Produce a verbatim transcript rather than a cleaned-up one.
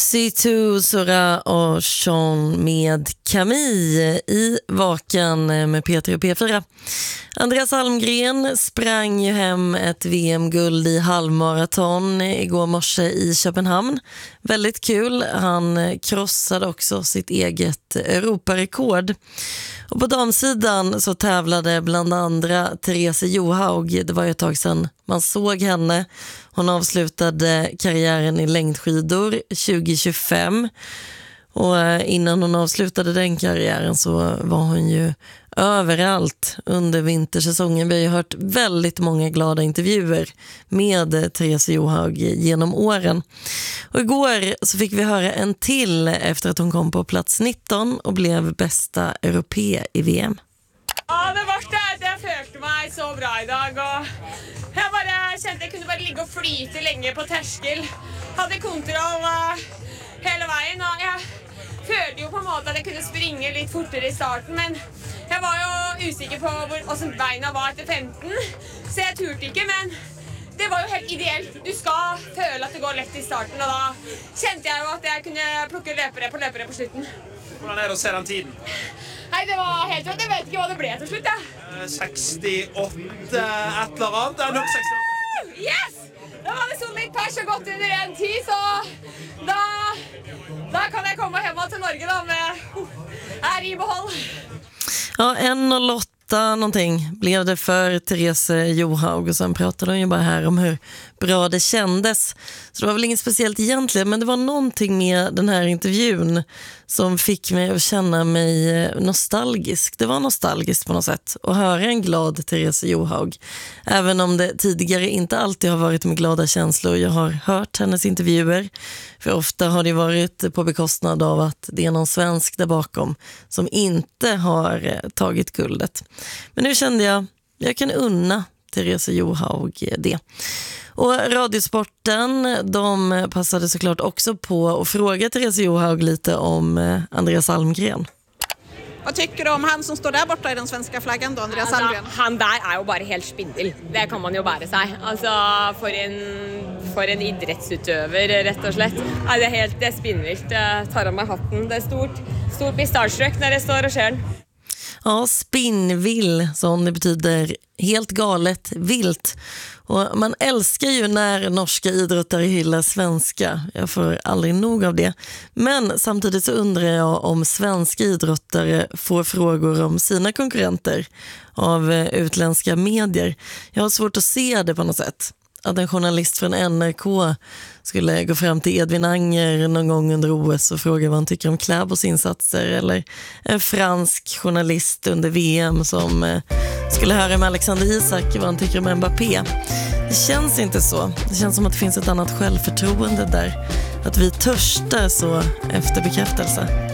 C två, Sora och Sean med Camille i Vakan med P tre och P fyra. Andreas Almgren sprang ju hem ett V M-guld i halvmaraton igår morse i Köpenhamn. Väldigt kul. Han krossade också sitt eget Europarekord. Och på damsidan så tävlade bland andra Therese Johaug. Det var ju ett tag sedan man såg henne. Hon avslutade karriären i längdskidor tjugo tjugofem. Och innan hon avslutade den karriären så var hon ju överallt under vintersäsongen. Vi har ju hört väldigt många glada intervjuer med Therese Johaug genom åren. Och igår så fick vi höra en till efter att hon kom på plats nitton och blev bästa europé i V M. Ja, det var det. Jag følte mig så bra idag och jag bara kände jag kunde bara ligga och flyta länge på terskel. Hade kontroll hela vägen och jag følte ju på en måte att jag kunde springa lite fortare i starten, men jag var ju usikker på hur beina var efter femton, så jag turte inte, men det var ju helt ideellt. Du ska føle att det går lätt i starten, och då kände jag ju att jag kunde plocka löpare på löpare på slutten. Hvordan er det å se den tiden? Nej, det var helt rått. Jag vet inte vad det blev till slut. Ja. sekstiåtte et eller annet. Det er nok sekstiåtte. Yes! Da var det så litt pers og gått under en tid, så da, da kan jeg komme hjem til Norge da med er i behold. Ja, en noll åtta någonting blev det för Therese Johaug, och sen pratade hon ju bara här om hur bra det kändes. Så det var väl inget speciellt egentligen, men det var någonting med den här intervjun som fick mig att känna mig nostalgisk. Det var nostalgiskt på något sätt att höra en glad Therese Johaug. Även om det tidigare inte alltid har varit med glada känslor. Jag har hört hennes intervjuer. För ofta har det varit på bekostnad av att det är någon svensk där bakom som inte har tagit guldet. Men nu kände jag, jag kan unna Therese Johaug det. Och Radiosporten, de passade såklart också på att fråga Therese Johaug lite om Andreas Almgren. Vad tycker du om han som står där borta i den svenska flaggan då, Andreas Altså, Almgren? han där är ju bara helt spindel. Det kan man ju bära sig. Alltså, för en, för en idrettsutøver, rätt och slett. Ja, det är helt det är spindelt. Jag tar av mig hatten. Det är stort, stort blir starstruck när det står och ser. Ja, spinnvill, som det betyder helt galet, vilt. Och man älskar ju när norska idrottare hyllar svenska. Jag får aldrig nog av det. Men samtidigt så undrar jag om svenska idrottare får frågor om sina konkurrenter av utländska medier. Jag har svårt att se det på något sätt. Att en journalist från N R K skulle gå fram till Edvin Anger någon gång under O S och fråga vad han tycker om Kläbos insatser, eller en fransk journalist under V M som skulle höra med Alexander Isak vad han tycker om Mbappé. Det känns inte så. Det känns som att det finns ett annat självförtroende där. Att vi törstar så efter bekräftelse.